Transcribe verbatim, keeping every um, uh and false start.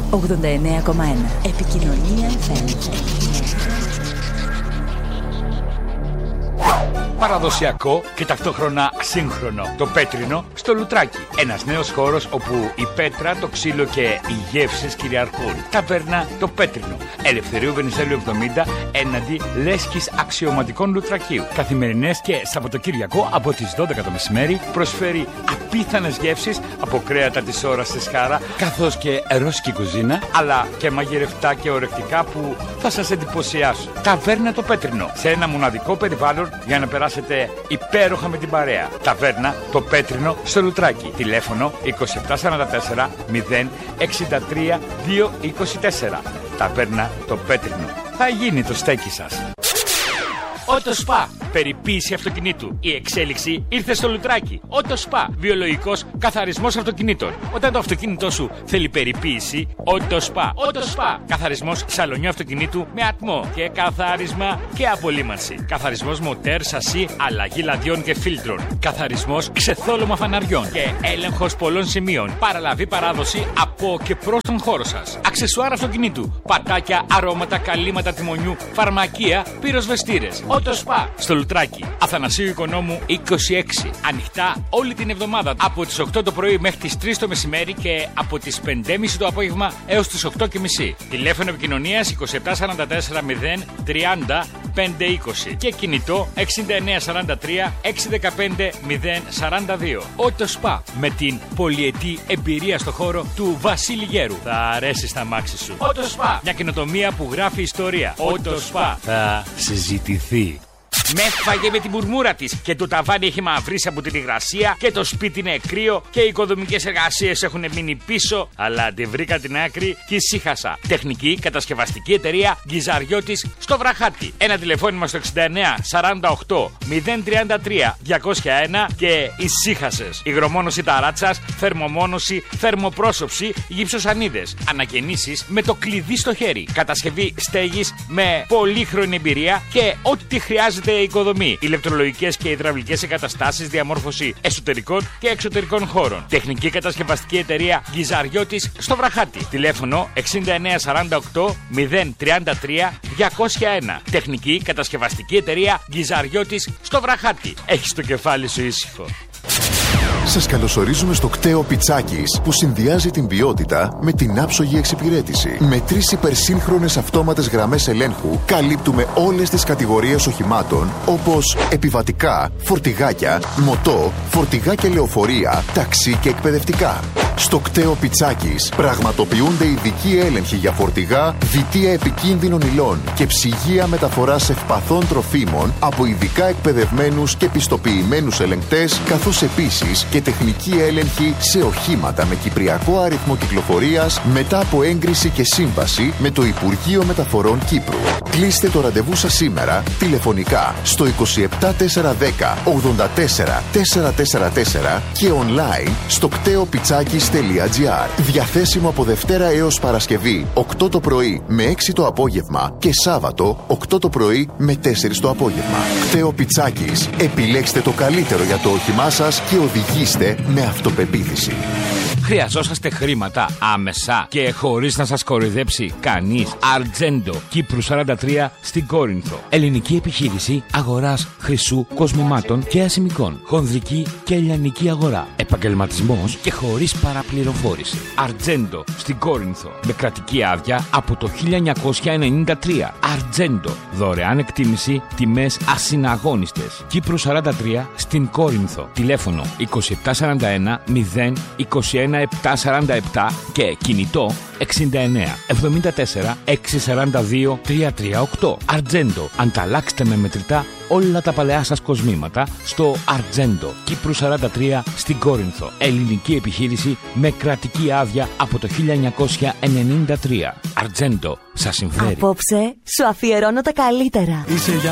ογδόντα εννέα κόμμα ένα. Επικοινωνία εφ εμ. Παραδοσιακό και ταυτόχρονα σύγχρονο. Το Πέτρινο στο Λουτράκι. Ένας νέος χώρος όπου η πέτρα, το ξύλο και οι γεύσεις κυριαρχούν. Ταβέρνα το Πέτρινο. Ελευθερίου Βενιζέλου εβδομήντα έναντι Λέσχης Αξιωματικών Λουτρακίου. Καθημερινές και Σαββατοκύριακο από τις δώδεκα το μεσημέρι προσφέρει απίθανες γεύσεις από κρέατα της ώρας της Χάρα, καθώς και ρώσικη κουζίνα, αλλά και μαγειρευτά και ορεκτικά που θα σας εντυπωσιάσουν. Ταβέρνα το Πέτρινο. Σε ένα μοναδικό περιβάλλον για να περάσετε υπέροχα με την παρέα. Ταβέρνα το Πέτρινο στο Λουτράκι. Τηλέφωνο είκοσι επτά σαράντα τέσσερα μηδέν εξήντα τρία διακόσια είκοσι τέσσερα. Ταβέρνα το Πέτρινο. Θα γίνει το στέκι σας. Ότοσπα. Περιποίηση αυτοκινήτου. Η εξέλιξη ήρθε στο Λουτράκι. Ότοσπα. Βιολογικός καθαρισμός αυτοκινήτων. Όταν το αυτοκίνητό σου θέλει περιποίηση, Ότοσπα. Ότοσπα. Καθαρισμός σαλονιού αυτοκινήτου με ατμό και καθάρισμα και απολύμανση. Καθαρισμός μοτέρ, σασί, αλλαγή λαδιών και φίλτρων. Καθαρισμός ξεθόλωμα φαναριών και έλεγχος πολλών σημείων. Παραλαβή παράδοση από και προς τον χώρο σας. Αξεσουάρ αυτοκινήτου. Πατάκια, αρώματα, καλύματα τιμονιού, φαρμακεία, πυροσβεστήρες. Ότοσπα. Στο Λουτράκι. Αθανασίου Οικονόμου είκοσι έξι. Ανοιχτά όλη την εβδομάδα από τις οκτώ το πρωί μέχρι τις τρεις το μεσημέρι και από τις πέντε και μισή το απόγευμα έως τις οκτώ και μισή. Τηλέφωνο επικοινωνίας είκοσι επτά σαράντα τέσσερα μηδέν τριάντα πεντακόσια είκοσι και κινητό εξήντα εννέα σαράντα τρία εξακόσια δεκαπέντε μηδέν σαράντα δύο. Ότοσπα. Με την πολυετή εμπειρία στο χώρο του Βασίλη Γέρου. Θα αρέσει στα μάξι σου. Ότοσπα. Μια καινοτομία που γράφει ιστορία. Ότοσπα. Θα συζητηθεί. Με έφαγε με την μουρμούρα της και το ταβάνι έχει μαυρίσει από την υγρασία και το σπίτι είναι κρύο και οι οικοδομικές εργασίες έχουν μείνει πίσω. Αλλά αντιβρήκα την άκρη και ησύχασα. Τεχνική κατασκευαστική εταιρεία Γκυζαριώτης στο Βραχάτι. Ένα τηλεφώνημα στο εξήντα εννέα σαράντα οκτώ μηδέν τριάντα τρία διακόσια ένα και ησύχασες. Υγρομόνωση ταράτσας, θερμομόνωση, θερμοπρόσωψη, γυψοσανίδες. Ανακαινήσεις με το κλειδί στο χέρι. Κατασκευή στέγης με πολύχρονη εμπειρία και ό,τι χρειάζεται η οικοδομή. Ηλεκτρολογικές και υδραυλικές εγκαταστάσεις, διαμόρφωση εσωτερικών και εξωτερικών χώρων. Τεχνική κατασκευαστική εταιρεία Γκυζαριώτης στο Βραχάτι. Τηλέφωνο εξήντα εννέα σαράντα οκτώ μηδέν τριάντα τρία διακόσια ένα. Τεχνική κατασκευαστική εταιρεία Γκυζαριώτης στο Βραχάτι. Έχεις το κεφάλι σου ήσυχο. Σας καλωσορίζουμε στο κτέο Πιτσάκης, που συνδυάζει την ποιότητα με την άψογη εξυπηρέτηση. Με τρεις υπερσύγχρονες αυτόματες γραμμές ελέγχου καλύπτουμε όλες τις κατηγορίες οχημάτων, όπως επιβατικά, φορτηγάκια, μοτό, φορτηγάκια λεωφορεία, ταξί και εκπαιδευτικά. Στο κτέο Πιτσάκης πραγματοποιούνται ειδικοί έλεγχοι για φορτηγά, βιτία επικίνδυνων υλών και ψυγεία μεταφοράς ευπαθών τροφίμων από ειδικά εκπαιδευμένους και πιστοποιημένους ελεγκτές, καθώς επίσης και τεχνική έλεγχη σε οχήματα με κυπριακό αριθμό κυκλοφορίας μετά από έγκριση και σύμβαση με το Υπουργείο Μεταφορών Κύπρου. Κλείστε το ραντεβού σας σήμερα τηλεφωνικά στο είκοσι επτά τετρακόσια δέκα ογδόντα τέσσερα τετρακόσια σαράντα τέσσερα και online στο κτέο πιτσάκης τελεία τζι άρ. Διαθέσιμο από Δευτέρα έως Παρασκευή οκτώ το πρωί με έξι το απόγευμα και Σάββατο οκτώ το πρωί με τέσσερα το απόγευμα. Κτέο Πιτσάκης. Επιλέξτε το καλύτερο για το όχημά σας και οδηγήστε με αυτοπεποίθηση. Χρειαζόσαστε χρήματα άμεσα και χωρίς να σας κοροϊδέψει κανείς? Αρτζέντο, Κύπρου σαράντα τρία στην Κόρινθο. Ελληνική επιχείρηση αγοράς χρυσού, κοσμημάτων και ασημικών. Χονδρική και ελληνική αγορά. Επαγγελματισμός και χωρίς παραπληροφόρηση. Αρτζέντο στην Κόρινθο. Με κρατική άδεια από το χίλια εννιακόσια ενενήντα τρία. Αρτζέντο. Δωρεάν εκτίμηση, τιμές ασυναγώνιστες. Κύπρου σαράντα τρία στην Κόρινθο. Τηλέφωνο είκοσι επτά σαράντα ένα μηδέν είκοσι ένα επτακόσια σαράντα επτά και κινητό εξήντα εννέα εβδομήντα τέσσερα εξακόσια σαράντα δύο τριακόσια τριάντα οκτώ. Αρτζέντο. Ανταλλάξτε με μετρητά όλα τα παλαιά σας κοσμήματα στο Αρτζέντο. Κύπρου σαράντα τρία στην Κόρινθο. Ελληνική επιχείρηση με κρατική άδεια από το χίλια εννιακόσια ενενήντα τρία. Αρτζέντο. Σας συμφέρει? Απόψε σου αφιερώνω τα καλύτερα.